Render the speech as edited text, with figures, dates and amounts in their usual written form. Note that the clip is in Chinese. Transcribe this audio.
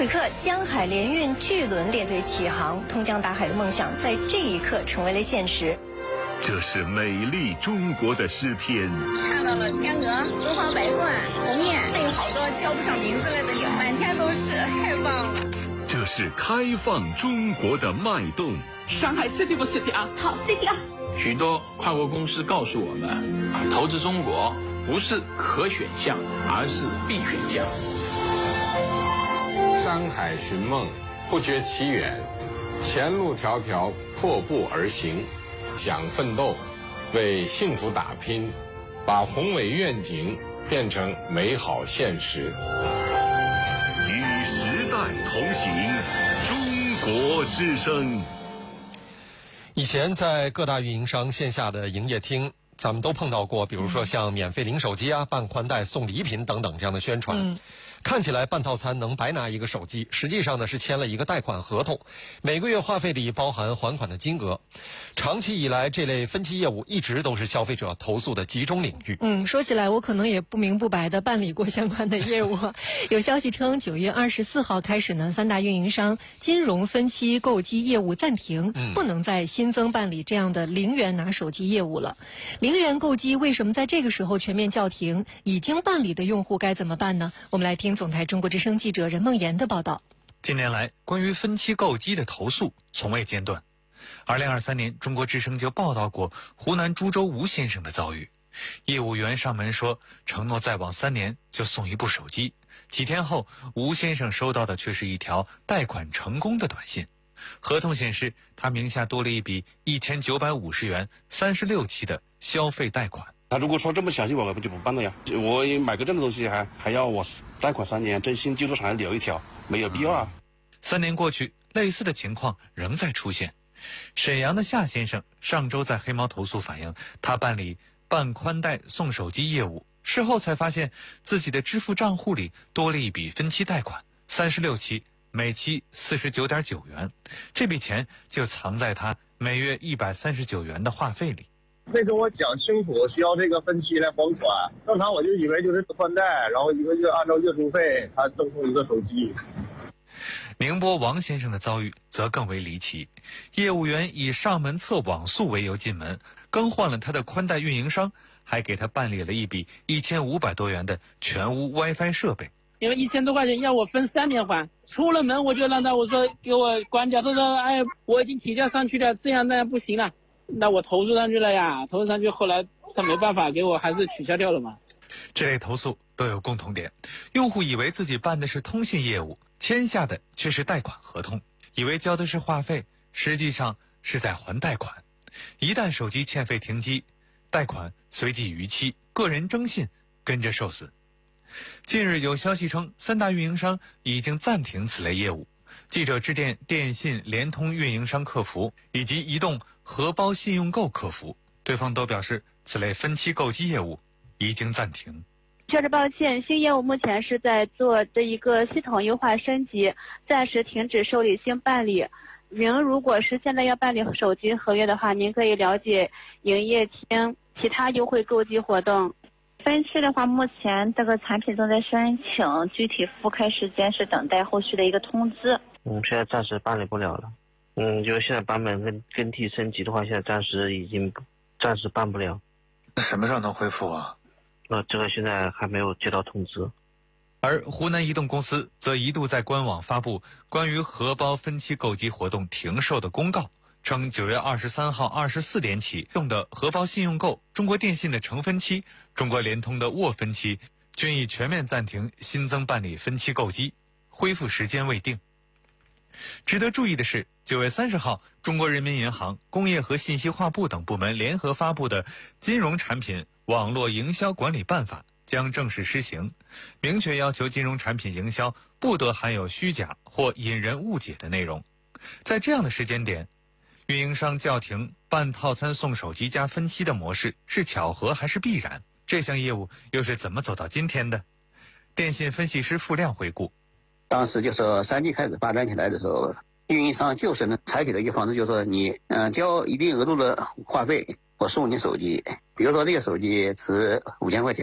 此刻，江海联运巨轮列队启航，通江达海的梦想在这一刻成为了现实。 这是美丽中国的诗篇。 看到了天鹅、东方白鹳、鸿雁，还有好多叫不上名字来的鸟，满天都是，太棒了。 这是开放中国的脉动。 上海 City 不 City 啊？ 好 City 啊！ 许多跨国公司告诉我们，投资中国不是可选项，而是必选项。 山海寻梦，不觉其远，前路迢迢，破步而行。想奋斗，为幸福打拼，把宏伟愿景变成美好现实。 与时代同行，中国之声。 以前在各大运营商线下的营业厅，咱们都碰到过，比如说像免费领手机啊、办宽带、送礼品等等这样的宣传。看起来办套餐能白拿一个手机，实际上呢是签了一个贷款合同，每个月话费里包含还款的金额。长期以来，这类分期业务一直都是消费者投诉的集中领域。 说起来我可能也不明不白的办理过相关的业务。有消息称9月24号开始呢，3大运营商金融分期购机业务暂停，不能再新增办理这样的0元拿手机业务了。0元购机为什么在这个时候全面叫停？已经办理的用户该怎么办呢？我们来听总台中国之声记者任梦妍的报道。 近年来，关于分期购机的投诉从未间断。2023年，中国之声就报道过湖南株洲吴先生的遭遇。业务员上门说，承诺再往3年就送一部手机。几天后，吴先生收到的却是一条贷款成功的短信。合同显示，他名下多了一笔1950元36期的消费贷款。 他如果说这么详细，我就不办了呀。我买个这样的东西还要我贷款3年，征信记录上还留一条，没有必要啊。 3年过去，类似的情况仍在出现。沈阳的夏先生上周在黑猫投诉反映，他办理办宽带送手机业务，事后才发现自己的支付账户里多了一笔分期贷款，36期，每期49.9元，这笔钱就藏在他每月139元的话费里。 没跟我讲清楚，需要这个分期来还款。正常我就以为就是宽带，然后一个月按照月租费，他赠送一个手机。 宁波王先生的遭遇则更为离奇，业务员以上门测网速为由进门，更换了他的宽带运营商，还给他办理了一笔1500多元的全屋 WiFi 设备。 因为1000多块钱要我分3年还，出了门我就让他我说给我关掉，他说哎我已经提交上去了，这样那样不行了。那我投诉上去了呀，投诉上去后来他没办法给我还是取消掉了嘛。 这类投诉都有共同点，用户以为自己办的是通信业务，签下的却是贷款合同，以为交的是话费，实际上是在还贷款。一旦手机欠费停机，贷款随即逾期，个人征信跟着受损。近日有消息称，3大运营商已经暂停此类业务。记者致电电信、联通运营商客服以及移动荷包信用购客服，对方都表示此类分期购机业务已经暂停。 确实抱歉，新业务目前是在做这一个系统优化升级，暂时停止受理新办理。您如果是现在要办理手机合约的话，您可以了解营业厅其他优惠购机活动。 分期的话，目前这个产品正在申请，具体复开时间是等待后续的一个通知。 现在暂时办理不了了。就是现在版本更替升级的话，现在暂时办不了。 那什么时候能恢复啊？ 这个现在还没有接到通知。 而湖南移动公司则一度在官网发布关于荷包分期购机活动停售的公告，称9月23号24点起用的荷包信用购、中国电信的成分期、中国联通的沃分期均已全面暂停新增办理分期购机，恢复时间未定。值得注意的是，9月30号，中国人民银行、工业和信息化部等部门联合发布的《金融产品网络营销管理办法》将正式施行，明确要求金融产品营销不得含有虚假或引人误解的内容。在这样的时间点，运营商叫停办套餐送手机加分期的模式是巧合还是必然？这项业务又是怎么走到今天的？电信分析师付亮回顾， 当时就是3G 开始发展起来的时候，运营商就是采取的一个方式，就是说你交一定额度的话费，我送你手机，比如说这个手机值5000块钱。